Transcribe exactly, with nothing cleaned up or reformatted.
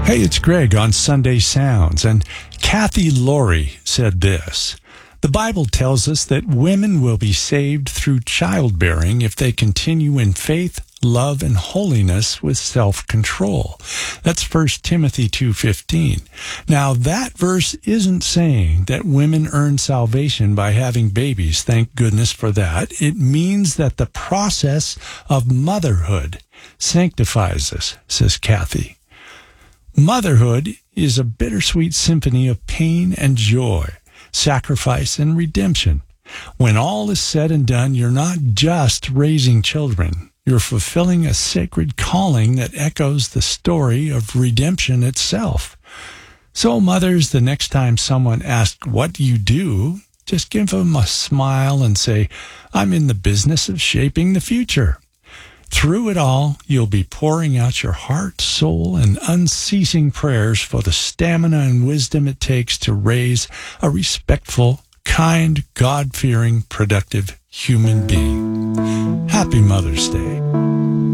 Hey, it's Greg on Sunday Sounds, and Kathy Laurie said this. The Bible tells us that women will be saved through childbearing if they continue in faith, love, and holiness with self-control. That's First Timothy two fifteen. Now, that verse isn't saying that women earn salvation by having babies. Thank goodness for that. It means that the process of motherhood sanctifies us, says Kathy. Motherhood is a bittersweet symphony of pain and joy, sacrifice and redemption. When all is said and done, you're not just raising children. You're fulfilling a sacred calling that echoes the story of redemption itself. So, mothers, the next time someone asks what do you do, just give them a smile and say, I'm in the business of shaping the future. Through it all, you'll be pouring out your heart, soul, and unceasing prayers for the stamina and wisdom it takes to raise a respectful, kind, God-fearing, productive human being. Happy Mother's Day.